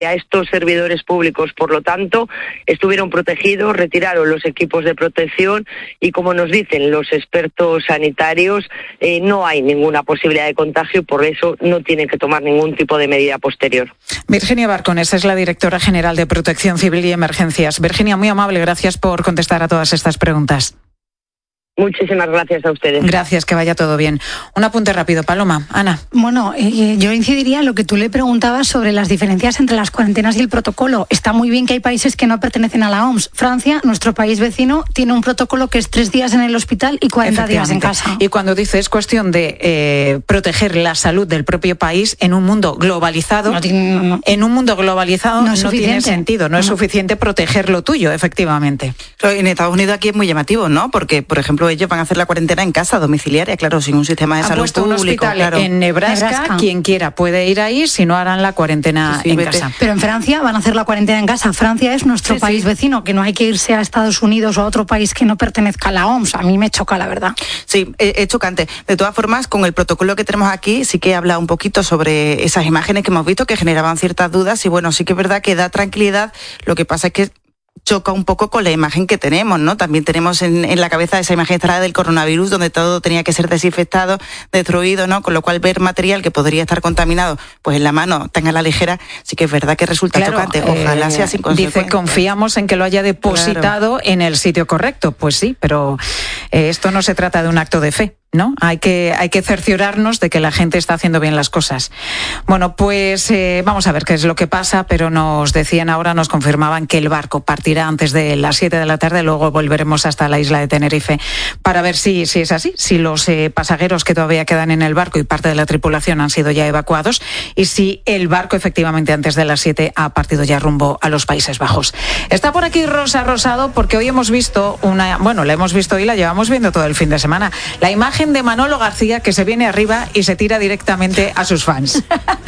A estos servidores públicos, por lo tanto, estuvieron protegidos, retiraron los equipos de protección y, como nos dicen los expertos sanitarios, no hay ninguna posibilidad de contagio, por eso no tienen que tomar ningún tipo de medida posterior. Virginia Barcones es la directora general de Protección Civil y Emergencias. Virginia, muy amable, gracias por contestar a todas estas preguntas. Muchísimas gracias a ustedes. Gracias, que vaya todo bien. Un apunte rápido, Paloma. Ana. Bueno, yo incidiría en lo que tú le preguntabas sobre las diferencias entre las cuarentenas y el protocolo. Está muy bien que hay países que no pertenecen a la OMS. Francia, nuestro país vecino, tiene un protocolo que es 3 días en el hospital y 40 días en casa. Y cuando dice es cuestión de proteger la salud del propio país en un mundo globalizado, en un mundo globalizado no tiene sentido, no es suficiente proteger lo tuyo, efectivamente. En Estados Unidos aquí es muy llamativo, ¿no? Porque, por ejemplo, ellos van a hacer la cuarentena en casa, domiciliaria, claro, sin un sistema de salud público. Han puesto un hospital, claro, en Nebraska, quien quiera puede ir ahí, si no harán la cuarentena en casa. Pero en Francia van a hacer la cuarentena en casa. Francia es nuestro país vecino, que no hay que irse a Estados Unidos o a otro país que no pertenezca a la OMS. A mí me choca, la verdad. Sí, es chocante. De todas formas, con el protocolo que tenemos aquí, sí que habla un poquito sobre esas imágenes que hemos visto que generaban ciertas dudas y bueno, sí que es verdad que da tranquilidad. Lo que pasa es que choca un poco con la imagen que tenemos, ¿no? También tenemos en la cabeza esa imagen del coronavirus donde todo tenía que ser desinfectado, destruido, ¿no? Con lo cual ver material que podría estar contaminado, pues en la mano tan a la ligera, sí que es verdad que resulta chocante. Ojalá sea sin consecuencias. Dice, confiamos en que lo haya depositado en el sitio correcto. Pues sí, pero esto no se trata de un acto de fe, ¿no? Hay que cerciorarnos de que la gente está haciendo bien las cosas. Bueno, pues vamos a ver qué es lo que pasa, pero nos decían ahora, nos confirmaban que el barco partirá antes de las 7 de la tarde, luego volveremos hasta la isla de Tenerife para ver si es así, si los pasajeros que todavía quedan en el barco y parte de la tripulación han sido ya evacuados y si el barco efectivamente antes de las 7 ha partido ya rumbo a los Países Bajos. Está por aquí Rosa Rosado porque hoy hemos visto la hemos visto hoy, la llevamos viendo todo el fin de semana, la imagen de Manolo García que se viene arriba y se tira directamente a sus fans.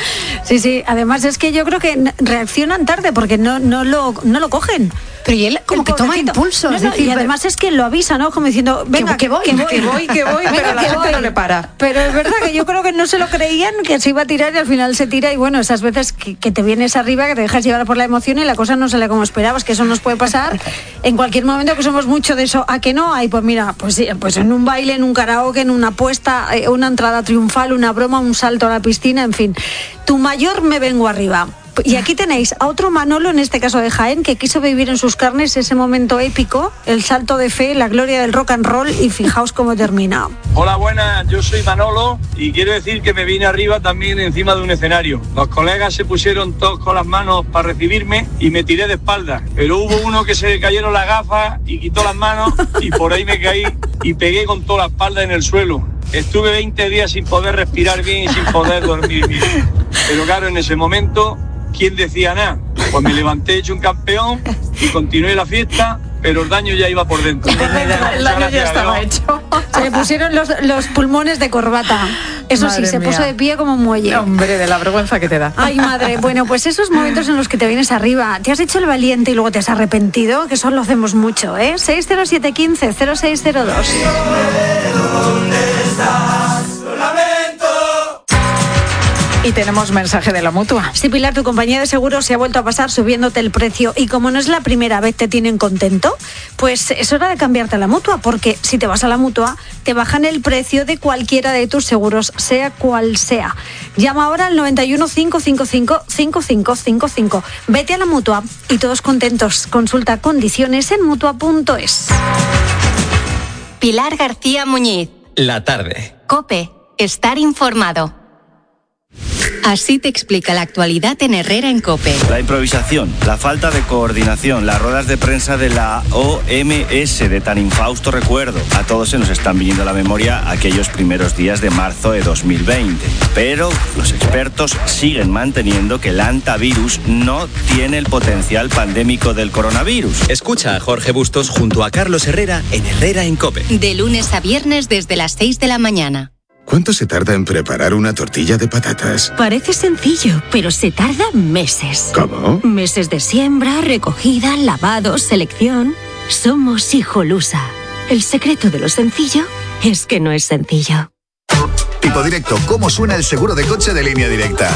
Sí, además es que yo creo que reaccionan tarde porque no lo cogen. Pero y él como que toma impulso. Y además es que lo avisa, ¿no? Como diciendo, venga, que voy, pero la gente no le para. Pero es verdad que yo creo que no se lo creían, que se iba a tirar y al final se tira y bueno, esas veces que te vienes arriba, que te dejas llevar por la emoción y la cosa no sale como esperabas, que eso nos puede pasar en cualquier momento, que somos mucho de eso. ¿A que no? Ay, pues mira, pues en un baile, en un karaoke, en una apuesta, una entrada triunfal, una broma, un salto a la piscina, en fin. Tu mayor me vengo arriba. Y aquí tenéis a otro Manolo, en este caso de Jaén, que quiso vivir en sus carnes ese momento épico, el salto de fe, la gloria del rock and roll, y fijaos cómo termina. Hola, buenas, yo soy Manolo y quiero decir que me vine arriba también encima de un escenario. Los colegas se pusieron todos con las manos para recibirme y me tiré de espaldas, pero hubo uno que se le cayeron las gafas y quitó las manos y por ahí me caí y pegué con toda la espalda en el suelo. Estuve 20 días sin poder respirar bien y sin poder dormir bien. Pero claro, en ese momento, ¿quién decía nada? Pues me levanté hecho un campeón y continué la fiesta, pero el daño ya iba por dentro. El daño ya estaba hecho. Se le pusieron los pulmones de corbata. Eso Madre sí, se mía. puso de pie como un muelle. Hombre, de la vergüenza que te da. Ay, madre. Bueno, pues esos momentos en los que te vienes arriba, te has hecho el valiente y luego te has arrepentido, que eso lo hacemos mucho, ¿eh? 60715-0602. Y tenemos mensaje de la Mutua. Sí, Pilar, tu compañía de seguros se ha vuelto a pasar subiéndote el precio y como no es la primera vez te tienen contento, pues es hora de cambiarte a la Mutua, porque si te vas a la Mutua te bajan el precio de cualquiera de tus seguros, sea cual sea. Llama ahora al 91 555 5555. Vete a la Mutua y todos contentos. Consulta condiciones en Mutua.es. Pilar García Muñiz. La tarde. COPE. Estar informado. Así te explica la actualidad en Herrera en COPE. La improvisación, la falta de coordinación, las ruedas de prensa de la OMS de tan infausto recuerdo. A todos se nos están viniendo a la memoria aquellos primeros días de marzo de 2020. Pero los expertos siguen manteniendo que el hantavirus no tiene el potencial pandémico del coronavirus. Escucha a Jorge Bustos junto a Carlos Herrera en Herrera en COPE. De lunes a viernes desde las 6 de la mañana. ¿Cuánto se tarda en preparar una tortilla de patatas? Parece sencillo, pero se tarda meses. ¿Cómo? Meses de siembra, recogida, lavado, selección. Somos Hijolusa. El secreto de lo sencillo es que no es sencillo. Tipo Directo, ¿cómo suena el seguro de coche de Línea Directa?